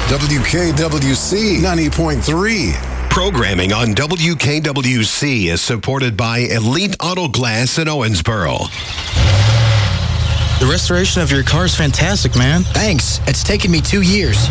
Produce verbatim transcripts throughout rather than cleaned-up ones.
W K W C ninety point three. Programming on W K W C is supported by Elite Auto Glass in Owensboro. The restoration of your car is fantastic, man. Thanks. It's taken me two years.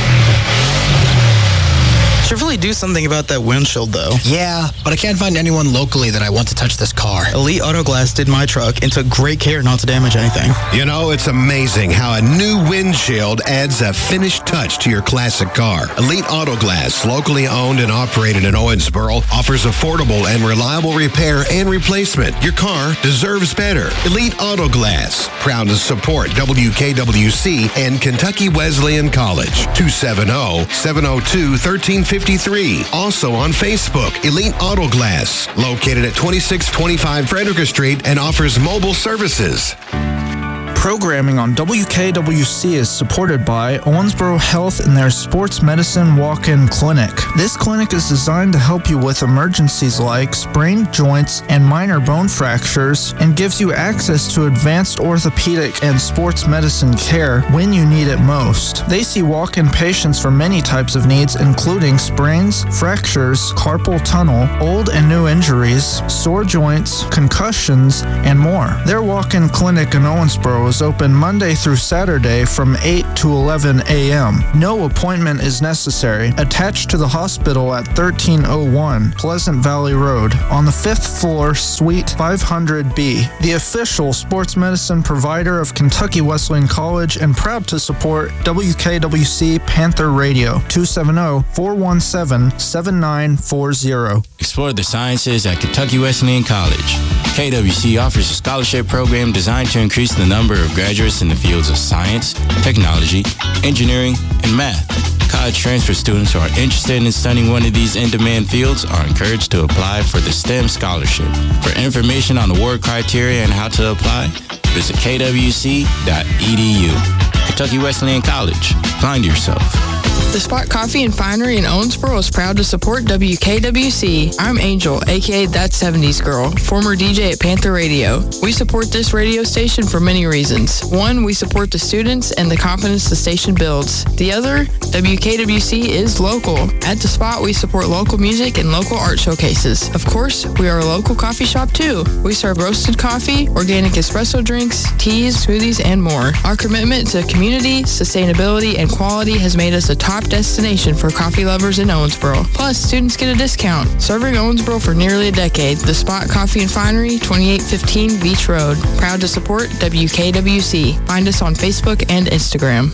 Should really do something about that windshield, though. Yeah, but I can't find anyone locally that I want to touch this car. Elite Auto Glass did my truck and took great care not to damage anything. You know, it's amazing how a new windshield adds a finished touch to your classic car. Elite Auto Glass, locally owned and operated in Owensboro, offers affordable and reliable repair and replacement. Your car deserves better. Elite Auto Glass, proud to support W K W C and Kentucky Wesleyan College. two seven zero, seven zero two, one three five three. Also on Facebook, Elite Auto Glass, located at twenty-six twenty-five Frederica Street and offers mobile services. Programming on W K W C is supported by Owensboro Health and their Sports Medicine Walk-In Clinic. This clinic is designed to help you with emergencies like sprained joints and minor bone fractures and gives you access to advanced orthopedic and sports medicine care when you need it most. They see walk-in patients for many types of needs, including sprains, fractures, carpal tunnel, old and new injuries, sore joints, concussions, and more. Their walk-in clinic in Owensboro is open Monday through Saturday from eight to eleven a.m. No appointment is necessary. Attached to the hospital at thirteen oh one Pleasant Valley Road on the fifth floor, Suite five hundred B. The official sports medicine provider of Kentucky Wesleyan College and proud to support W K W C Panther Radio. two seven zero, four one seven, seven nine four zero. Explore the sciences at Kentucky Wesleyan College. K W C offers a scholarship program designed to increase the number of graduates in the fields of science, technology, engineering, and math. College transfer students who are interested in studying one of these in-demand fields are encouraged to apply for the STEM scholarship. For information on award criteria and how to apply, visit k w c dot e d u. Kentucky Wesleyan College. Find yourself. The Spot Coffee and Finery in Owensboro is proud to support W K W C. I'm Angel, aka That seventies Girl, former D J at Panther Radio. We support this radio station for many reasons. One, we support the students and the confidence the station builds. The other, W K W C is local. At The Spot, we support local music and local art showcases. Of course, we are a local coffee shop too. We serve roasted coffee, organic espresso drinks, teas, smoothies, and more. Our commitment to community, sustainability, and quality has made us a top destination for coffee lovers in Owensboro. Plus, students get a discount. Serving Owensboro for nearly a decade, The Spot Coffee and Finery, twenty-eight fifteen Beach Road. Proud to support W K W C. Find us on Facebook and Instagram.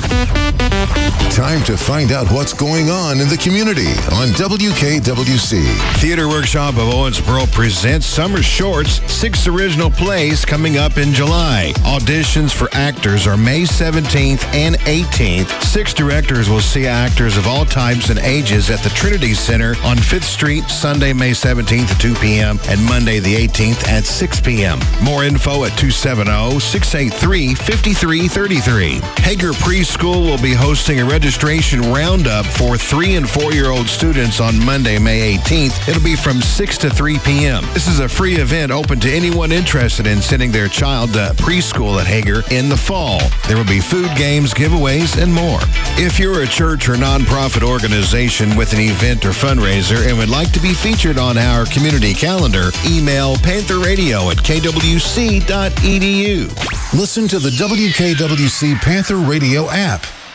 Time to find out what's going on in the community on W K W C. Theater Workshop of Owensboro presents Summer Shorts, six original plays coming up in July. Auditions for actors are May seventeenth and eighteenth. Six directors will see actors of all types and ages at the Trinity Center on fifth Street, Sunday, May seventeenth at two p.m. and Monday the eighteenth at six p.m. More info at two seven zero, six eight three, five three three three. Hager Preschool will be hosting a registration roundup for three and four-year-old students on Monday, May eighteenth. It'll be from six to three p.m. This is a free event open to anyone interested in sending their child to preschool at Hager in the fall. There will be food, games, giveaways, and more. If you're a church or nonprofit organization with an event or fundraiser and would like to be featured on our community calendar, email panther radio at k w c dot e d u. Listen to the W K W C Panther Radio app.